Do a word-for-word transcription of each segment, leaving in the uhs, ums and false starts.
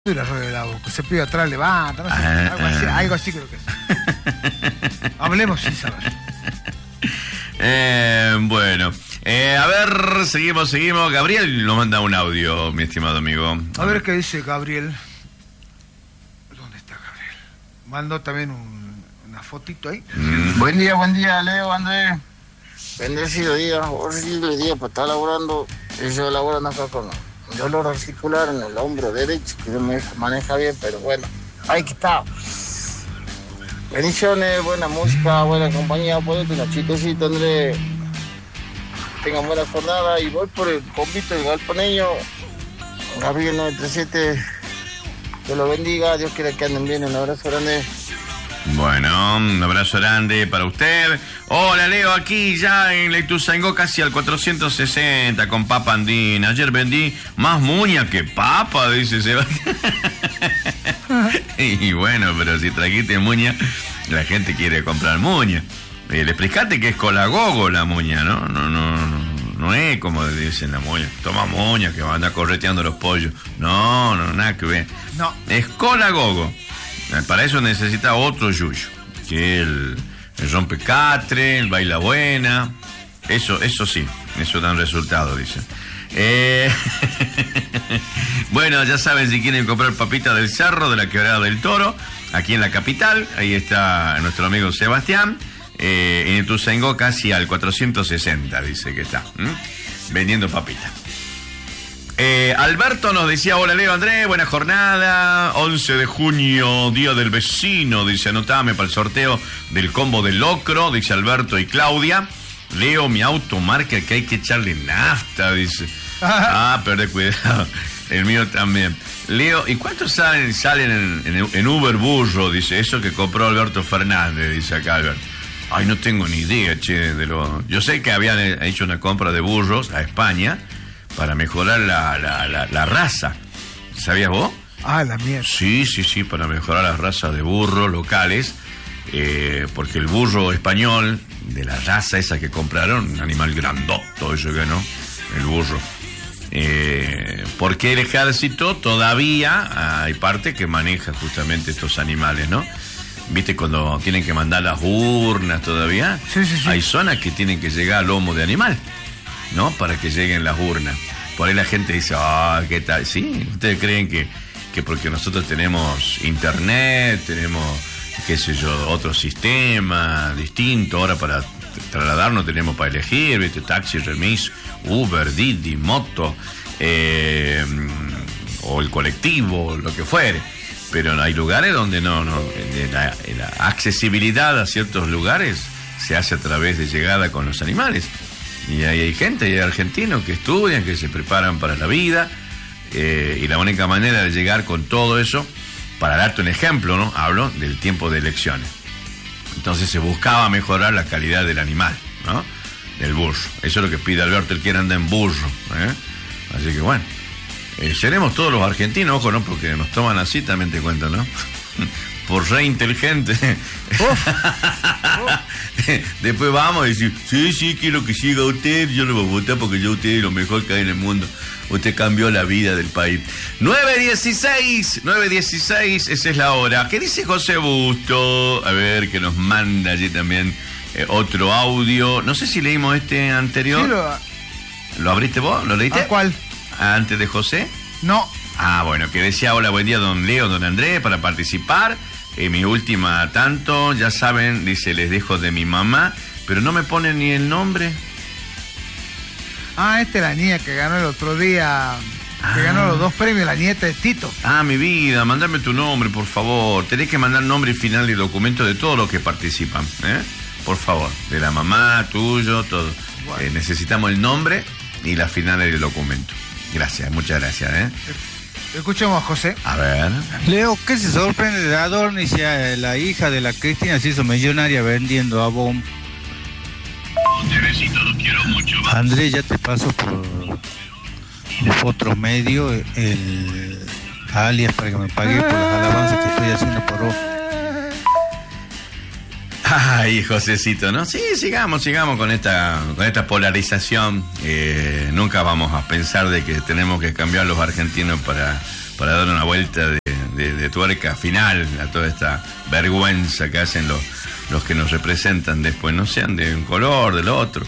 Y la rueda de la boca, se pide atrás, levanta, no sé, ah, algo, así, ah. algo así creo que es. Hablemos sin saber. Eh, bueno, eh, a ver, seguimos, seguimos. Gabriel nos manda un audio, mi estimado amigo. A ver qué dice Gabriel. ¿Dónde está Gabriel? Mandó también un, una fotito ahí. Mm. Buen día, buen día, Leo, Andrés. Bendecido día, horrible día para estar laburando. Y yo laburando acá con dolor articular en el hombro derecho, que no me maneja bien, pero bueno, ahí que está. Bendiciones, buena música, buena compañía, ponete una chistecita, Andrés. Tengan buena jornada y voy por el convito del galponeño. Gabriel nueve tres siete, Dios lo bendiga, Dios quiera que anden bien, un abrazo grande. Bueno, un abrazo grande para usted. Hola, Leo, aquí ya en Ituzaingó, casi al cuatrocientos sesenta con papa andina. Ayer vendí más muña que papa, dice Sebastián. Y bueno, pero si trajiste muña, la gente quiere comprar muña. Eh, le explicaste que es colagogo la muña, ¿no? No, no, no, no es como dicen la muña. Toma muña que va a andar correteando los pollos. No, no, nada que ver. No. Es colagogo. Para eso necesita otro yuyo, que el, el rompecatre, el baila buena. Eso, eso sí, eso da un resultado, dicen. Eh... Bueno, ya saben, si quieren comprar papitas del Cerro, de la Quebrada del Toro, aquí en la capital, ahí está nuestro amigo Sebastián, eh, en Ituzaingó, casi al cuatrocientos sesenta, dice que está, ¿m? vendiendo papitas. Eh, Alberto nos decía, hola Leo, Andrés, buena jornada, once de junio, día del vecino, dice, anotame para el sorteo del combo de locro, dice Alberto y Claudia. Leo, mi auto marca que hay que echarle nafta, dice. Ah, pero cuidado, el mío también. Leo, ¿y cuántos salen, salen en, en, en Uber Burro? Dice, eso que compró Alberto Fernández, dice acá Alberto. Ay, no tengo ni idea, che, de lo... Yo sé que habían hecho una compra de burros a España para mejorar la, la, la, la raza. ¿Sabías vos? Ah, la mierda. Sí, sí, sí, para mejorar las razas de burros locales, eh, porque el burro español, de la raza esa que compraron, un animal grandoto, eso que no, el burro. Eh, porque el ejército todavía hay parte que maneja justamente estos animales, ¿no? ¿Viste cuando tienen que mandar las urnas todavía? Sí, sí, sí. Hay zonas que tienen que llegar al lomo de animal, ¿no? Para que lleguen las urnas. Por ahí la gente dice, ah, ¿qué tal? Sí, ustedes creen que, que porque nosotros tenemos internet, tenemos, qué sé yo, otro sistema distinto, ahora para trasladarnos tenemos para elegir, ¿viste? Taxi, remis, Uber, Didi, moto, eh, o el colectivo, lo que fuere. Pero hay lugares donde no, no la, la accesibilidad a ciertos lugares se hace a través de llegada con los animales. Y ahí hay gente, hay argentinos que estudian, que se preparan para la vida, eh, y la única manera de llegar con todo eso, para darte un ejemplo, ¿no? Hablo del tiempo de elecciones. Entonces se buscaba mejorar la calidad del animal, ¿no? Del burro. Eso es lo que pide Alberto, él quiere andar en burro, ¿eh? Así que bueno, eh, seremos todos los argentinos, ojo, ¿no? Porque nos toman así, también te cuento, ¿no? Por re inteligente. Oh. Oh. Después vamos a decir, sí, sí, quiero que siga usted, yo lo voy a votar porque yo usted es lo mejor que hay en el mundo. Usted cambió la vida del país. nueve dieciséis, nueve dieciséis, esa es la hora. ¿Qué dice José Busto? A ver, que nos manda allí también eh, otro audio. No sé si leímos este anterior. Sí, lo... ¿Lo abriste vos? ¿Lo leíste? ¿A cuál? ¿Antes de José? No. Ah, bueno, que decía, hola, buen día, don Leo, don Andrés, para participar. Eh, mi última tanto, ya saben, dice, les dejo de mi mamá, pero no me ponen ni el nombre. Ah, esta es la niña que ganó el otro día, ah. que ganó los dos premios, la nieta de Tito. Ah, mi vida, mandame tu nombre, por favor. Tenés que mandar nombre final y documento de todos los que participan, ¿eh? Por favor, de la mamá, tuyo, todo. Bueno. Eh, necesitamos el nombre y la final del documento. Gracias, muchas gracias, ¿eh? Escuchemos a José. A ver. Leo, ¿qué se sorprende de Adorni si la hija de la Cristina se hizo millonaria vendiendo Avon? Teresito, lo quiero mucho. Andrés, ya te paso por los otros medios el alias para que me pague por las alabanzas que estoy haciendo por vos. Ay, Josecito, ¿no? Sí, sigamos, sigamos con esta, con esta polarización. Eh, nunca vamos a pensar de que tenemos que cambiar los argentinos para, para dar una vuelta de, de, de tuerca final a toda esta vergüenza que hacen los, los que nos representan después, no sean de un color, del otro.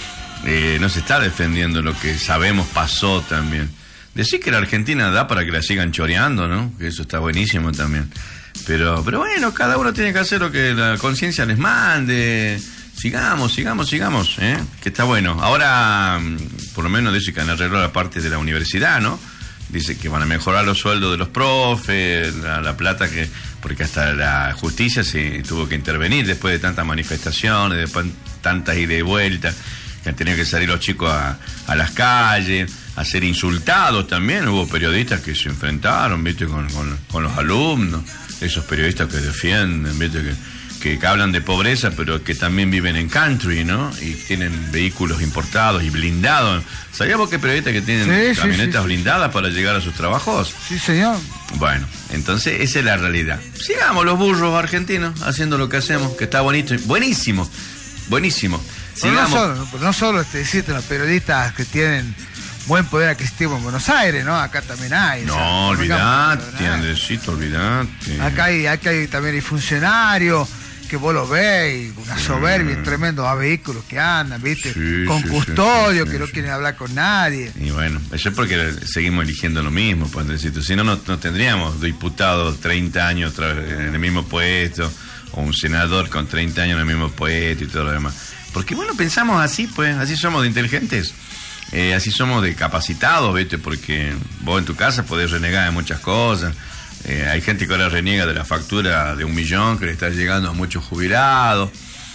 Eh, no se está defendiendo lo que sabemos pasó también. Decir que la Argentina da para que la sigan choreando, ¿no? Que eso está buenísimo también. Pero, pero bueno, cada uno tiene que hacer lo que la conciencia les mande. Sigamos, sigamos, sigamos, ¿eh? Que está bueno. Ahora, por lo menos dice que han arreglado la parte de la universidad, ¿no? Dice que van a mejorar los sueldos de los profes, la, la plata que... Porque hasta la justicia se tuvo que intervenir después de tantas manifestaciones, después de tantas ida y vueltas, que han tenido que salir los chicos a, a las calles, a ser insultados también. Hubo periodistas que se enfrentaron, ¿viste? Con, con, con los alumnos, esos periodistas que defienden, ¿viste? Que... Que, que hablan de pobreza, pero que también viven en country, ¿no? Y tienen vehículos importados y blindados. ¿Sabías vos que periodistas que tienen sí, camionetas sí, sí. blindadas para llegar a sus trabajos? Sí, señor. Bueno, entonces esa es la realidad. Sigamos los burros argentinos haciendo lo que hacemos, que está bonito, buenísimo, buenísimo. Sigamos. No solo, no solo este, decirte los periodistas que tienen buen poder adquisitivo en Buenos Aires, ¿no? Acá también hay. No, o sea, olvidate, Andresito, olvidate. Acá hay, acá hay también hay funcionarios que vos lo ves, una soberbia, mm. tremendos a vehículos que andan, ¿viste? Sí, con sí, custodio, sí, sí, que sí, no sí. quieren hablar con nadie. Y bueno, eso es porque seguimos eligiendo lo mismo, pues, Andresito. Si no, no, no tendríamos diputados treinta años en el mismo puesto, o un senador con treinta años en el mismo puesto y todo lo demás. Porque, bueno, pensamos así, pues, así somos de inteligentes. Eh, así somos de capacitados, ¿viste? Porque vos en tu casa podés renegar de muchas cosas. Eh, hay gente que ahora reniega de la factura de un millón que le está llegando a muchos jubilados.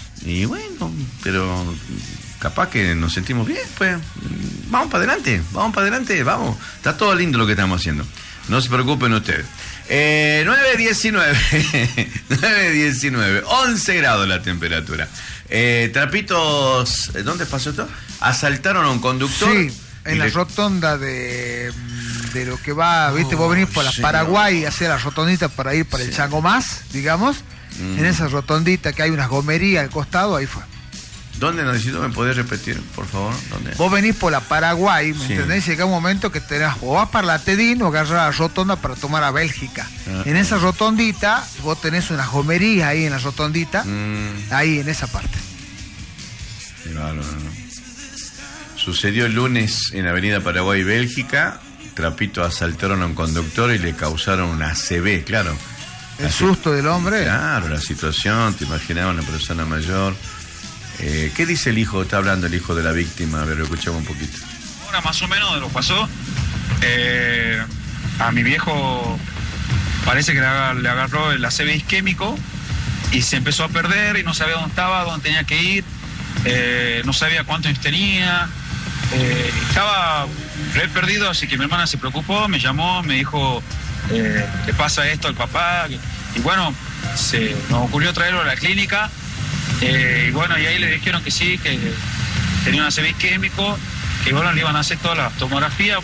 Y bueno, pero capaz que nos sentimos bien, pues. Vamos para adelante, vamos para adelante, vamos. Está todo lindo lo que estamos haciendo. No se preocupen ustedes. Eh, nueve diecinueve, nueve diecinueve, once grados la temperatura. Eh, trapitos, ¿dónde pasó esto? Asaltaron a un conductor. Sí, en la le... rotonda de... de lo que va, viste, oh, vos venís por la sí, Paraguay no. hacia la rotondita para ir para sí. el Chango Más, digamos, mm. en esa rotondita que hay unas gomerías al costado, ahí fue. ¿Dónde, necesito, me podés repetir, por favor? ¿Dónde? Vos venís por la Paraguay, ¿me sí. entendés? Llega un momento que tenés, o vas para la Tedín o agarras la rotonda para tomar a Bélgica. Ah, en esa rotondita, vos tenés unas gomerías ahí en la rotondita, mm. ahí en esa parte. Qué bárbaro, ¿no? Sucedió el lunes en Avenida Paraguay, Bélgica. Trapito asaltaron a un conductor y le causaron una A C V, claro. El la susto del hombre. Claro, la situación, te imaginabas una persona mayor. Eh, ¿Qué dice el hijo? Está hablando el hijo de la víctima, a ver, lo escuchamos un poquito. Ahora más o menos de lo que pasó, eh, a mi viejo parece que le agarró el A C V isquémico y se empezó a perder y no sabía dónde estaba, dónde tenía que ir, eh, no sabía cuántos años tenía, eh, estaba re perdido, así que mi hermana se preocupó, me llamó, me dijo, eh, le pasa esto al papá, y bueno, se nos ocurrió traerlo a la clínica, eh, y bueno, y ahí le dijeron que sí, que tenía un A C V isquémico, que bueno, le iban a hacer toda la tomografía,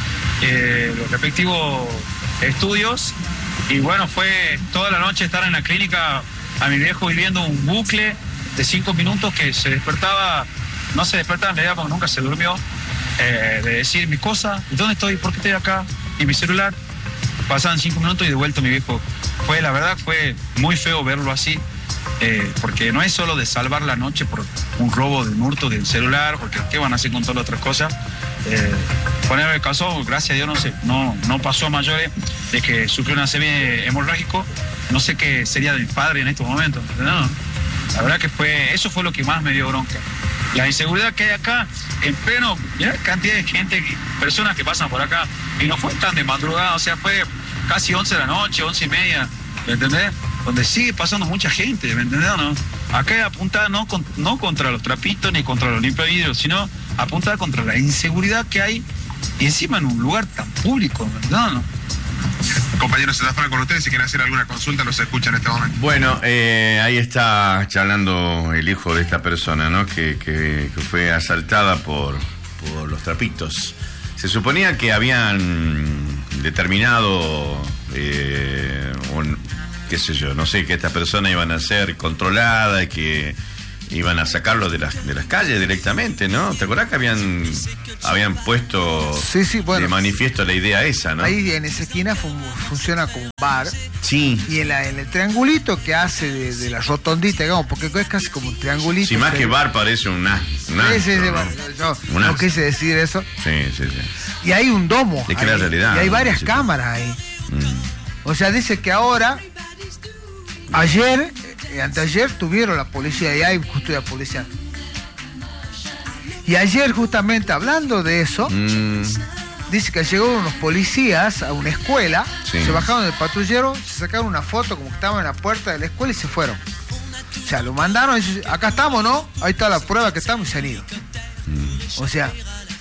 eh, los respectivos estudios, y bueno, fue toda la noche estar en la clínica a mi viejo viviendo un bucle de cinco minutos que se despertaba, no se despertaba en realidad porque nunca se durmió, eh, de decir mis cosas, ¿dónde estoy? ¿Por qué estoy acá? Y mi celular, pasaban cinco minutos y de vuelta mi viejo. Fue, la verdad, fue muy feo verlo así, eh, porque no es solo de salvar la noche por un robo de un hurto del celular, porque ¿qué van a hacer con todas las otras cosas? Eh, poner el caso, gracias a Dios, no sé, no, no pasó a mayores de que sufrió un A C V hemorrágico. No sé qué sería del padre en estos momentos, ¿no? La verdad que fue, eso fue lo que más me dio bronca. La inseguridad que hay acá, en pleno, ya cantidad de gente, personas que pasan por acá, y no fue tan de madrugada, o sea, fue casi once de la noche, once y media, ¿me entendés? Donde sigue pasando mucha gente, ¿me entendés o no? Acá es apuntada no, con, no contra los trapitos ni contra los limpiavidrios, sino apuntada contra la inseguridad que hay, y encima en un lugar tan público, ¿me entendés o no? Compañeros, se transforman con ustedes. Si quieren hacer alguna consulta, los escucha en este momento. Bueno, eh, ahí está charlando el hijo de esta persona, ¿no? Que, que, que fue asaltada por, por los trapitos. Se suponía que habían determinado, eh, un, qué sé yo, no sé, que esta persona iban a ser controlada, que iban a sacarlo de las de las calles directamente, ¿no? ¿Te acordás que habían habían puesto sí, sí, bueno, de manifiesto la idea esa, ¿no? Ahí en esa esquina fun, funciona como un bar. Sí. Y en, la, en el triangulito que hace de, de la rotondita, digamos, porque es casi como un triangulito. Sí, más se... que bar parece un as, un sí, astro, sí, sí, ¿no? bueno, yo Un no as. quise decir eso. Sí, sí, sí. Y hay un domo. Es que la realidad, y hay ¿no? varias Sí, cámaras ahí. Mm. O sea, dice que ahora, ayer, eh, anteayer tuvieron la policía y hay custodia policial. Y ayer justamente hablando de eso, Mm. dice que llegaron unos policías a una escuela, Sí. se bajaron del patrullero, se sacaron una foto como que estaban en la puerta de la escuela y se fueron. O sea, lo mandaron y dice, acá estamos, ¿no? Ahí está la prueba que estamos y se han ido. Mm. O sea,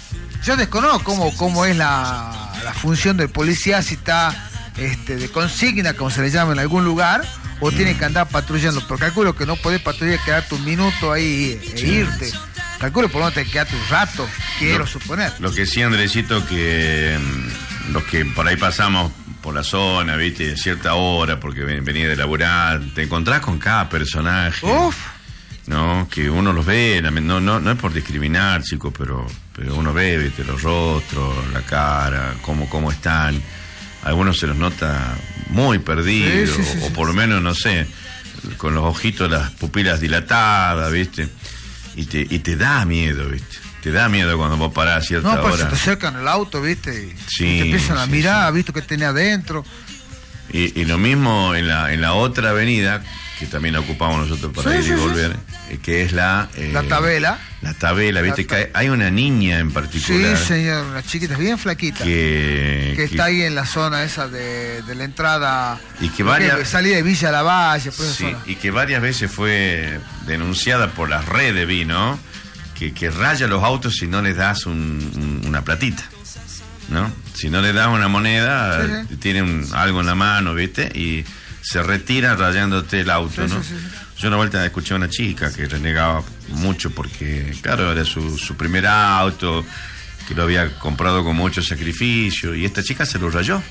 yo desconozco cómo, cómo es la, la función del policía, si está este, de consigna, como se le llama en algún lugar, o tiene que andar patrullando. Pero calculo que no podés patrullar, quedarte un minuto ahí e Sí. irte. Calculo por lo menos te quedarte un rato, quiero Lo- suponer. Lo que sí, Andresito, que mm, los que por ahí pasamos por la zona, viste, a cierta hora, porque ven- venía de laburar, te encontrás con cada personaje. Uf. ¿No? Que uno los ve, la- no, no, no es por discriminar, chicos, pero, pero uno ve, viste, los rostros, la cara, cómo, cómo están. Algunos se los nota muy perdidos, Sí, sí, sí, o, sí. por lo menos, no sé, con los ojitos, las pupilas dilatadas, viste. Y te, y te da miedo, viste. Te da miedo cuando vos parás a cierta No, pues se hora. te acercan el auto, ¿viste? Y, Sí, y te empiezan a sí, mirar, sí. ¿viste? Que tenía adentro. Y, y lo mismo en la, en la otra avenida, que también la ocupamos nosotros para Sí, ir sí, y sí. volver, eh, que es la... eh, La tabela. La tabela, viste, La que hay, hay una niña en Sí, particular señor, una chiquita bien flaquita. que... que está ahí en la zona esa de, de la entrada. Y que creo varias- salida de Villa La Valle, por esa Sí, zona. y que varias veces fue denunciada por las redes, vi, ¿no? Que, que raya los autos si no les das un- un- una platita, ¿no? Si no le das una moneda, Sí, sí. tiene un- algo en la mano, ¿viste? Y se retira rayándote el auto, Sí, ¿no? sí, sí, sí. Yo una vuelta escuché a una chica que renegaba mucho porque, claro, era su, su primer auto, que lo había comprado con mucho sacrificio, y esta chica se lo rayó.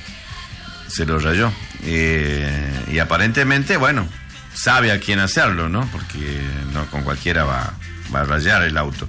Se lo rayó. Eh, y aparentemente, bueno, sabe a quién hacerlo, ¿no? Porque no con cualquiera va, va a rayar el auto.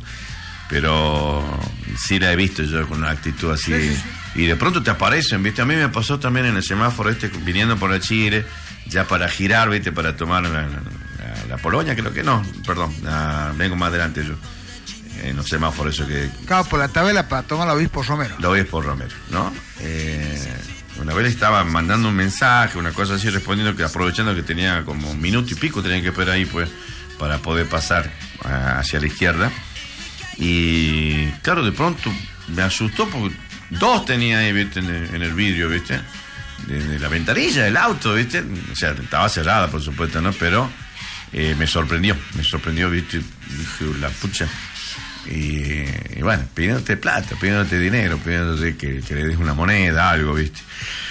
Pero sí la he visto yo con una actitud así. Sí, sí, sí. Y de pronto te aparecen, ¿viste? A mí me pasó también en el semáforo este, viniendo por la Chile, ya para girar, ¿viste? Para tomar la, la, la Polonia, creo que no, perdón, la- vengo más adelante yo. En los semáforos, eso que, Claro, por la tabela para tomar la Obispo Romero. lo ves por Romero, ¿no? Eh, una vez le estaba mandando un mensaje, una cosa así, respondiendo que aprovechando que tenía como un minuto y pico, tenía que esperar ahí, pues, para poder pasar ah, hacia la izquierda. Y claro, de pronto me asustó porque dos tenía ahí, ¿viste? En el, en el vidrio, ¿viste? De, de la ventanilla del auto, ¿viste? O sea, estaba cerrada, por supuesto, ¿no? Pero eh, me sorprendió, me sorprendió, ¿viste? Dije, la pucha. Y, y bueno, pidiéndote plata, pidiéndote dinero, pidiéndote que, que le des una moneda, algo, ¿viste?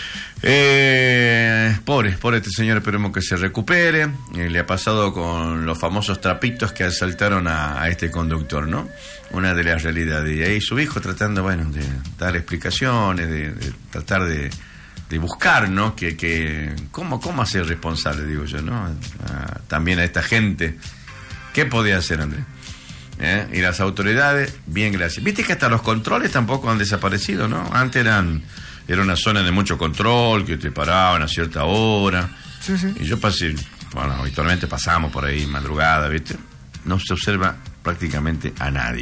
Eh, pobre, pobre este señor, esperemos que se recupere. Eh, le ha pasado con los famosos trapitos que asaltaron a, a este conductor, ¿no? Una de las realidades. Y ahí su hijo tratando, bueno, de dar explicaciones, de, de tratar de, de buscar, ¿no? Que, que ¿cómo, cómo hacer responsable, digo yo, ¿no? A- también a esta gente. ¿Qué podía hacer, Andrés? ¿Eh? Y las autoridades, bien, gracias. Viste que hasta los controles tampoco han desaparecido, ¿no? Antes eran era una zona de mucho control, que te paraban a cierta hora. Sí, sí. Y yo pasé, bueno, habitualmente pasamos por ahí madrugada, ¿viste? No se observa prácticamente a nadie.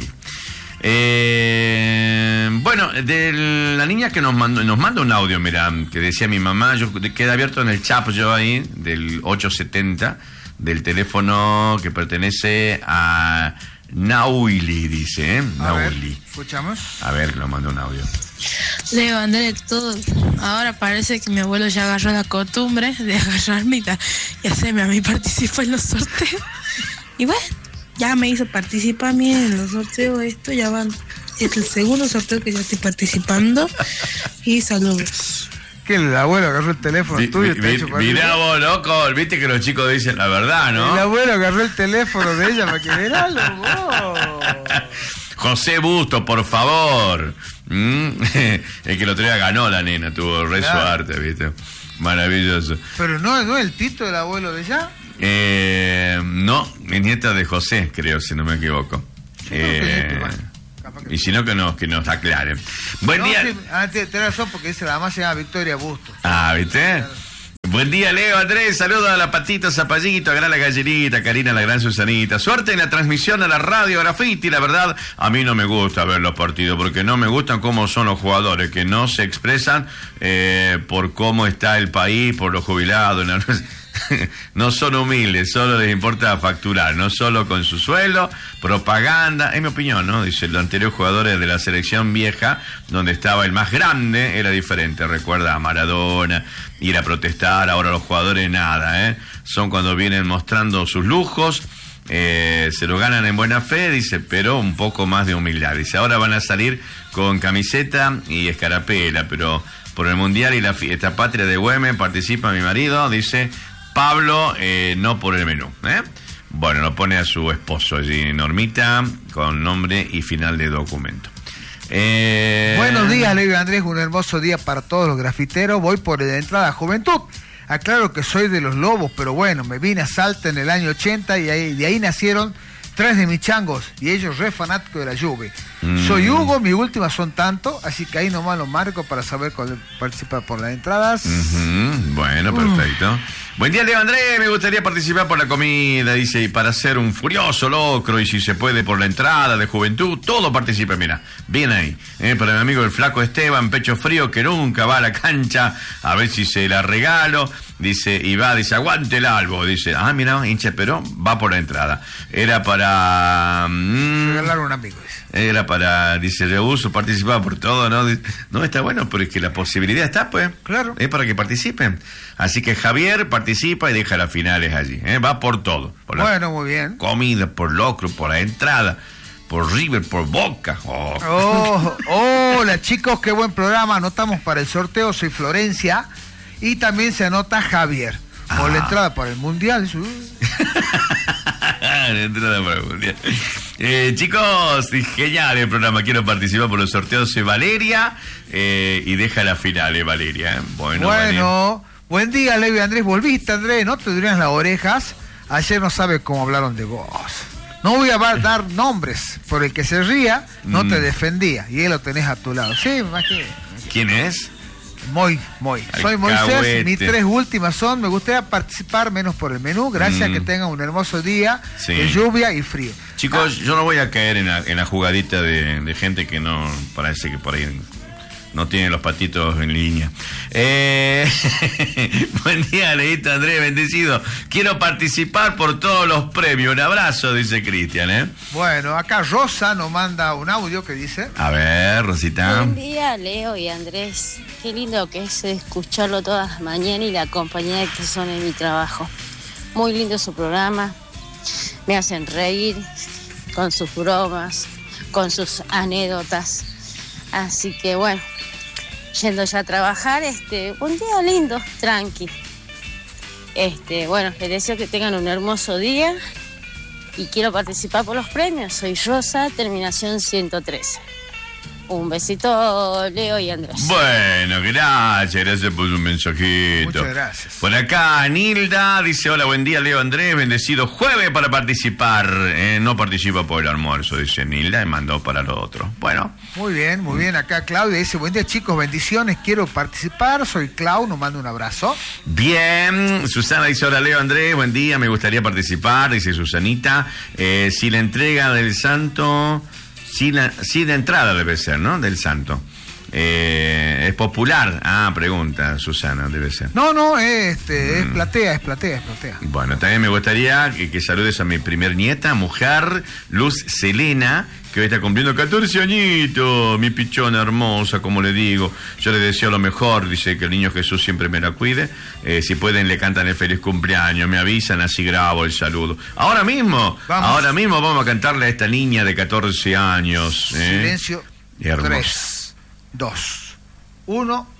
Eh, bueno, de la niña que nos mandó, nos manda un audio, mira, que decía mi mamá, yo quedé abierto en el chat yo ahí, del ocho setenta, del teléfono que pertenece a Nauli, dice, ¿eh? A ver, Nauli. escuchamos. A ver, que nos mandó un audio. Leo, Andrés, todo. Ahora parece que mi abuelo ya agarró la costumbre de agarrarme y, ta- y hacerme a mí participar en los sorteos. Y bueno, ya me hizo participar a mí en los sorteos. Esto ya van. Es el segundo sorteo que ya estoy participando. Y saludos. Que el abuelo agarró el teléfono Vi- tuyo. vi- te ha vi- hecho Mirá participar. vos, loco, viste que los chicos dicen la verdad, El ¿no? abuelo agarró el teléfono de ella para que veralo vos. José Busto, por favor. ¿Mm? El que el otro día ganó la nena, tuvo re Claro. suerte, ¿viste? Maravilloso. Pero no, no es el Tito del abuelo de ella. Eh, no, es nieta de José, creo, si no me equivoco. Eh, y si no, que nos, que nos aclaren. Buen no, día. Sí, antes tenés razón porque dice la mamá se llama Victoria Bustos. Ah, ¿viste? Claro. Buen día, Leo, Andrés, saludos a la Patito Zapallito, a Gran la Gallerita, Karina la Gran Susanita. Suerte en la transmisión a la radio Graffiti, la verdad, a mí no me gusta ver los partidos, porque no me gustan cómo son los jugadores, que no se expresan eh, por cómo está el país, por los jubilados, no, no son humildes, solo les importa facturar, no solo con su sueldo, propaganda, es mi opinión, ¿no? Dice, los anteriores jugadores de la selección vieja, donde estaba el más grande, era diferente, recuerda a Maradona, ir a protestar, ahora los jugadores nada, ¿eh? Son cuando vienen mostrando sus lujos, eh, se lo ganan en buena fe, dice, pero un poco más de humildad, dice, ahora van a salir con camiseta y escarapela, pero por el Mundial y la fiesta patria de Güemes participa mi marido, dice Pablo, eh, no por el menú, ¿eh? Bueno, lo pone a su esposo allí, Normita, con nombre y final de documento. Eh... Buenos días, Leo y Andrés, un hermoso día para todos los grafiteros. Voy por la entrada Juventud. Aclaro que soy de los Lobos, pero bueno, me vine a Salta en el año ochenta y ahí, de ahí nacieron tres de mis changos y ellos re fanáticos de la Juve. Mm. Soy Hugo, mi última son tanto, así que ahí nomás lo marco para saber cuál participar por las entradas. Uh-huh. Bueno, perfecto. Uh. Buen día, Leo Andrés, me gustaría participar por la comida, dice, y para hacer un furioso locro, y si se puede por la entrada de Juventud, todo participe, mira, bien ahí. Eh, para mi amigo el flaco Esteban, pecho frío, que nunca va a la cancha, a ver si se la regalo, dice, y va, dice, aguante el albo, dice, ah, mira, hincha, pero va por la entrada. Era para... Mmm, regalar un amigo, dice. Era para, dice, Reuso, participaba por todo, ¿no? No, está bueno, pero es que la posibilidad está, pues. Claro. Es para que participen. Así que Javier participa y deja las finales allí, ¿eh? Va por todo. Por bueno, muy bien. Comida, por locro, por la entrada, por River, por Boca. Oh. Oh, hola chicos, qué buen programa. Anotamos para el sorteo, soy Florencia. Y también se anota Javier. Por ah. la entrada para el Mundial. La entrada para el Mundial. Eh, chicos, genial el programa. Quiero participar por los sorteos de Valeria. Eh, y deja la final, eh, Valeria. Eh. Bueno, bueno Valeria. Buen día, Leo y Andrés. Volviste, Andrés. No te durían las orejas. Ayer no sabes cómo hablaron de vos. No voy a dar nombres. Por el que se ría, no mm. te defendía. Y él lo tenés a tu lado. Sí, más que... ¿Quién es? Moy, Moy. Soy Moisés, mis tres últimas son, me gustaría participar menos por el menú, gracias, mm. que tengan un hermoso día, sí. de lluvia y frío. Chicos, ah. yo no voy a caer en la, en la jugadita de, de gente que no, parece que por ahí no tiene los patitos en línea. Eh, buen día, Leito Andrés, bendecido. Quiero participar por todos los premios. Un abrazo, dice Cristian, ¿eh? Bueno, acá Rosa nos manda un audio que dice... A ver, Rosita. Buen día, Leo y Andrés. Qué lindo que es escucharlo todas las mañanas y la compañía que son en mi trabajo. Muy lindo su programa. Me hacen reír con sus bromas, con sus anécdotas. Así que bueno, yendo ya a trabajar, este, un día lindo, tranqui. Este, bueno, les deseo que tengan un hermoso día y quiero participar por los premios. Soy Rosa, terminación ciento trece. Un besito, Leo y Andrés. Bueno, gracias, gracias por su mensajito. Muchas gracias. Por acá, Nilda dice, hola, buen día, Leo Andrés, bendecido jueves para participar. Eh, no participa por el almuerzo, dice Nilda, y mandó para lo otro. Bueno. Muy bien, muy bien. Acá Claudia dice, buen día, chicos, bendiciones, quiero participar. Soy Clau, nos manda un abrazo. Bien. Susana dice, hola, Leo Andrés, buen día, me gustaría participar, dice Susanita. Eh, si la entrega del santo... Sí, la, sí, de entrada debe ser, ¿no? Del santo. Eh, ¿Es popular? Ah, pregunta Susana, debe ser. No, no, este, mm. es platea, es platea, es platea. Bueno, también me gustaría que, que saludes a mi primer nieta, mujer, Luz Selena, que hoy está cumpliendo catorce añitos, mi pichona hermosa, como le digo. Yo le deseo lo mejor, dice que el niño Jesús siempre me la cuide. Eh, si pueden, le cantan el feliz cumpleaños, me avisan, así grabo el saludo. Ahora mismo, vamos. ahora mismo vamos a cantarle a esta niña de catorce años. ¿eh? Silencio. Hermosa. tres, dos, uno...